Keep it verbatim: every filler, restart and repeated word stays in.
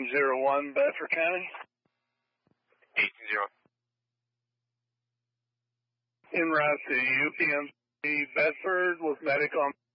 zero one, Bedford County. eighteen zero. In route to U P M C Bedford with medic on